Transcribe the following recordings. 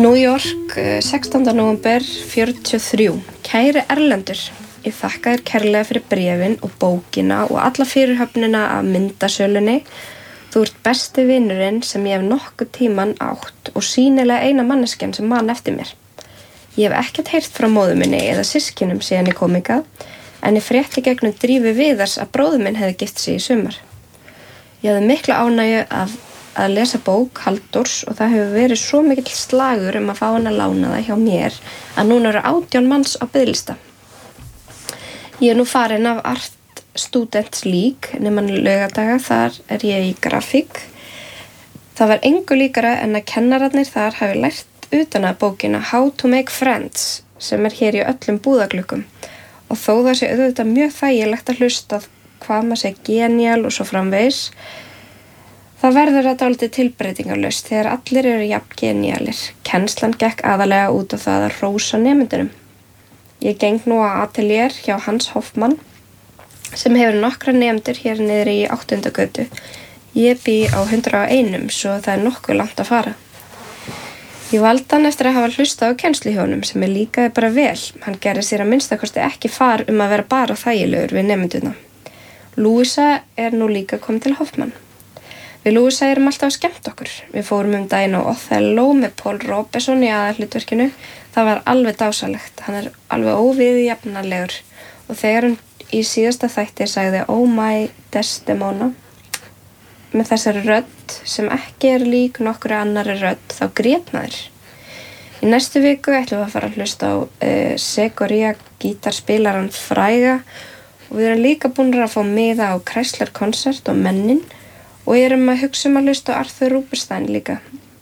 New York, 16. nóvember 43. Kæri Erlendur, ég þakka þér kærlega fyrir bréfin og bókina og alla fyrirhöfnina af myndasölunni. Þú ert besti vinurinn sem ég hef nokkuð tíman átt og sýnilega eina manneskjan sem man eftir mér. Ég hef ekkert heyrt frá móður minni eða systkinum síðan ég kom hingað, en ég frétti gegnum Drífu Viðars að bróðir minn hefði gift sig í sumar. Ég hafði mikla ánægju að lesa bók Halldórs og það hefur verið svo mikill slagur að fá hann að lána það hjá mér að núna eru 18 manns á biðlista. Ég nú farin af Art Students League nema laugadaga, þar ég í grafík. Það var engu líkara en að kennararnir þar hafi lært utan að bókina How to Make Friends sem hér í öllum búðaglugum og þó það sé auðvitað mjög þægilegt að hlusta hvað maður sé genial og svo framvegis. Það verður þetta aldrei tilbreytingarlaust þegar allir eru jafn genialir. Kennslan gekk aðalega út á það að hrósa nemendunum. Ég geng nú á atelier hjá Hans Hoffmann sem hefur nokkra nemendur hér niðri í 8. götu. Ég bý á 101 svo það nokkuð langt að fara. Ég valdi hann eftir að hafa hlustað á kennsluhjónum sem líkaði bara vel. Hann gerði sér að minnstakosti ekki far að vera bara þægilegur við nemenduna. Louisa nú líka komin til Hoffmann. Við Louisa erum alltaf að skemmta okkur. Við fórum daginn á Othello með Paul Robeson í aðalhlutverkinu. Það var alveg dásalegt. Hann alveg óviðjafnarlegur. Og þegar hann í síðasta þætti sagði Oh my Desdemona með þessari rödd sem ekki lík nokkru annari rödd, þá grét maður. Í næstu viku ætlum við að fara að hlusta á Segoria gítarspilaran fræga og við erum líka búin að fá miða á Chrysler Concert og Mennin og erum að hugsa að hlusta á Arthur Rubinstein líka.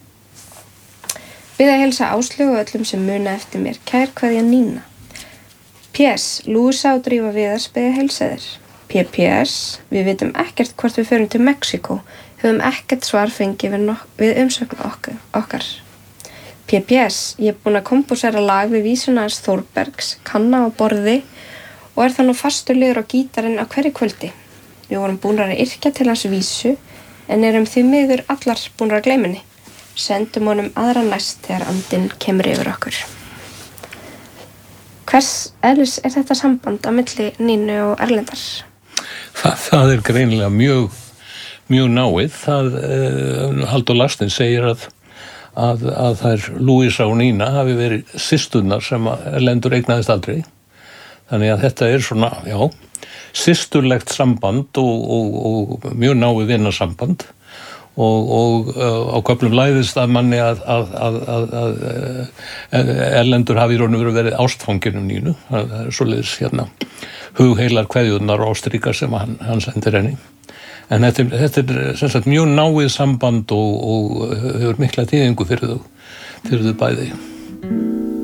Bið að heilsa Áslaugu og öllum sem muna eftir mér. Kær kveðja Nína. PS. Louisa og Drífa Viðars biðja heilsa þér. PPS. Við vitum ekkert hvort við förum til Mexíkó. Höfum ekkert svar fengið við umsögn okkar. PPS. Ég búin að kompósera lag við vísuna hans Þórbergs, kanna á borði og það nú fastur liður á gítarinn á hverju kvöldi. Við vorum búin að yrkja til hans vísu en erum því miður allar búin að gleyma henni. Sendum honum aðra næst þegar andinn kemur yfir okkur. Hvers eðlis þetta samband á milli Nínu og Erlendar? Það greinilega mjög náið. Halldór Laxness segir að þær Louisa og Nína hafi verið systurnar sem Erlendur eignaðist aldrei. Þannig að þetta svona, systurlegt samband og mjög náið vinnarsamband og á köflum læðist að manni að Erlendur hafi í raun og veru verið ástfanginn Nínu. Það svoleiðis hugheilar kveðjurnar og ástríkar sem hann sendir henni. En þetta sem sagt mjög náið samband og hefur mikla þýðingu fyrir þau bæði.